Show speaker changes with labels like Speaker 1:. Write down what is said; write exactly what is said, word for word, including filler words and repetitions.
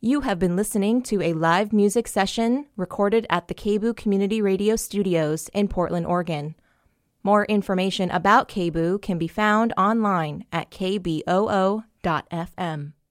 Speaker 1: You have been listening to a live music session recorded at the K B O O Community Radio Studios in Portland, Oregon. More information about K B O O can be found online at k b o o dot f m.